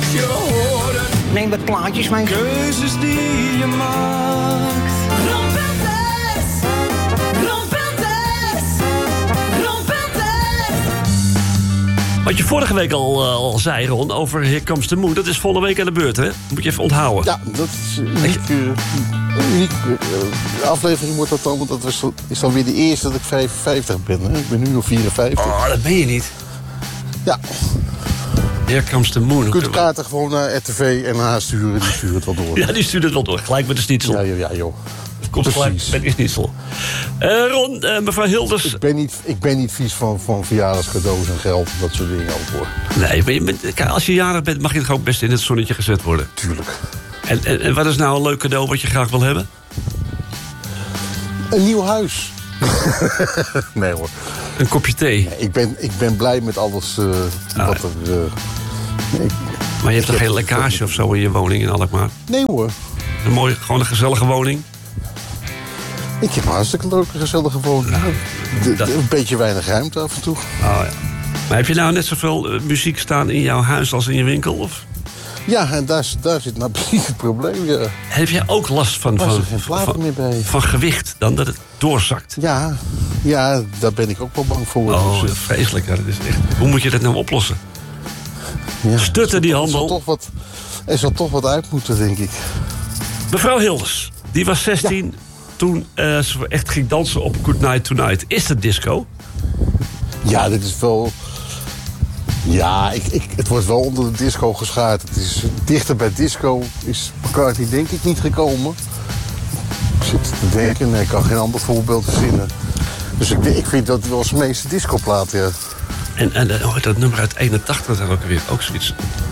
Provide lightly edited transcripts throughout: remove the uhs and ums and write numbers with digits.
je horen. Neem wat plaatjes mee. Keuzes die je maakt. Ron Pelters. Ron Pelters. Ron Pelters. Wat je vorige week al zei, Ron, over Here Comes the Moon... dat is volgende week aan de beurt, hè? Moet je even onthouden. Ja, dat is uniek. De aflevering wordt dat dan, want dat is dan weer de eerste dat ik 55 ben. Hè? Ik ben nu nog 54. Oh, dat ben je niet. Ja. Here Comes the Moon. Je kunt kaarten gewoon naar RTV en NH sturen, die sturen het wel door. Ja, die stuurt het wel door. Gelijk met de schnitzel. Ja, joh. Komt gelijk met die schnitzel. Ron, mevrouw Hilders... Ik ben niet vies van verjaardagscadeaus en geld, dat soort dingen ook, hoor. Nee, maar kijk, als je jarig bent, mag je toch ook best in het zonnetje gezet worden? Tuurlijk. En wat is nou een leuk cadeau wat je graag wil hebben? Een nieuw huis. Nee, hoor. Een kopje thee? Nee, ik ben blij met alles wat er... Maar je hebt toch geen lekkage of zo in je woning in Alkmaar? Nee, hoor. Gewoon een gezellige woning? Ik heb een hartstikke leuke, gezellige woning. Een beetje weinig ruimte af en toe. Oh, ja. Maar heb je nou net zoveel muziek staan in jouw huis als in je winkel? Of? Ja, en daar zit nou precies het probleem. Ja. Heb jij ook last van geen platen meer bij. Van gewicht dan, dat het doorzakt? Ja, daar ben ik ook wel bang voor. Oh, dus, vreselijk. Dat is echt... Hoe moet je dat nou oplossen? Ja, Stutten die handel. Er zal toch wat uit moeten, denk ik. Mevrouw Hilders, die was 16 toen ze echt ging dansen op Good Night Tonight. Is dat disco? Ja, dit is wel... Ja, het wordt wel onder de disco geschaard. Het is dichter bij disco is McCartney denk ik niet gekomen. Ik zit te denken, nee, ik kan geen ander voorbeeld verzinnen. Dus ik vind dat wel zijn meeste discoplaat, ja. En dat nummer uit 81 had ook weer ook zoiets.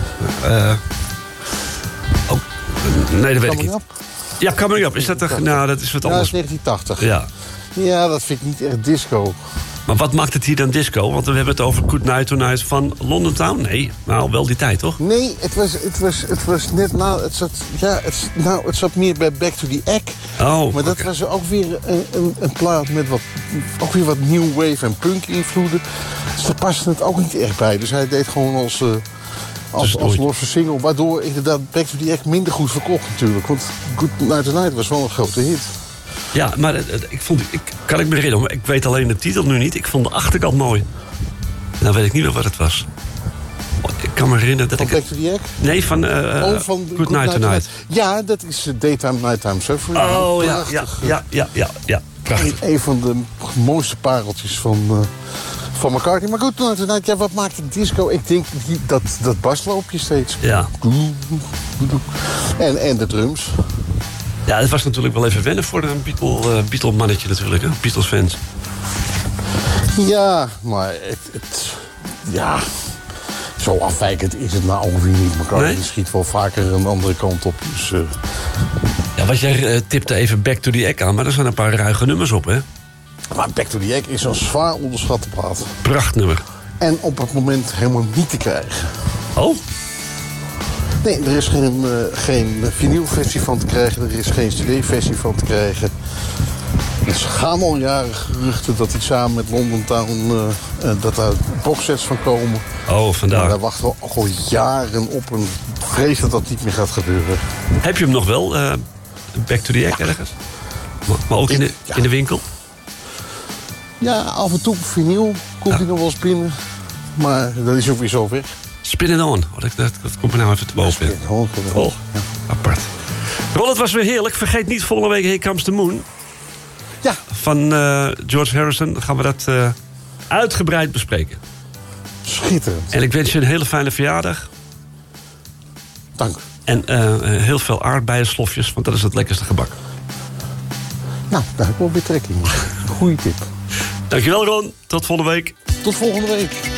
Nee, dat weet ik niet. Ja, Coming Up. Is dat toch? Nou, dat is wat anders. Ja, dat is 1980. Ja. Ja, dat vind ik niet echt disco. Maar wat maakt het hier dan disco? Want we hebben het over Good Night Tonight van London Town. Nee, nou wel die tijd, toch? Nee, het was net na... Het zat meer bij Back to the Egg. Oh, maar dat was ook weer een plaat met wat new wave en punk invloeden. Dus daar paste het ook niet echt bij. Dus hij deed gewoon als losse single. Waardoor inderdaad Back to the Egg minder goed verkocht natuurlijk. Want Good Night Tonight was wel een grote hit. Ja, maar kan ik me herinneren, maar ik weet alleen de titel nu niet. Ik vond de achterkant mooi. Nou weet ik niet meer wat het was. Ik kan me herinneren dat van Back to the Egg? Nee, van Good Night Tonight. Ja, dat is Daytime Nighttime Suffering. Oh, ja. Prachtig. Een van de mooiste pareltjes van McCartney. Maar Good Night Tonight, ja, wat maakt het disco? Ik denk dat basloopje steeds. Ja. En de drums. Ja, het was natuurlijk wel even wennen voor een Beatle-mannetje natuurlijk, hè? Beatles-fans. Ja, maar ja, zo afwijkend is het nou ongeveer niet. McCartney schiet wel vaker een andere kant op. Dus, Ja, wat jij tipte even Back to the Egg aan, maar er zijn een paar ruige nummers op, hè? Maar Back to the Egg is een zwaar onderschatte plaat. Prachtnummer. En op het moment helemaal niet te krijgen. Oh? Nee, er is geen vinylversie van te krijgen. Er is geen cd-versie van te krijgen. Er gaan al jaren geruchten dat hij samen met London Town... dat daar boxsets van komen. Oh, vandaar. Maar daar wachten we al jaren op. En vrees dat dat niet meer gaat gebeuren. Heb je hem nog wel, Back to the Egg, ergens? Maar ook in de winkel? Ja, af en toe op vinyl komt hij nog wel eens binnen. Maar dat is ook weer zo weg. Spin it on. Dat komt me nou even te boven. Ja, apart. Ron, het was weer heerlijk. Vergeet niet volgende week Here Comes the Moon. Ja. Van George Harrison. Dan gaan we dat uitgebreid bespreken. Schitterend. En ik wens je een hele fijne verjaardag. Dank. En heel veel aardbeienslofjes, want dat is het lekkerste gebak. Nou, daar heb ik wel weer trek in. Goeie tip. Dankjewel, Ron. Tot volgende week. Tot volgende week.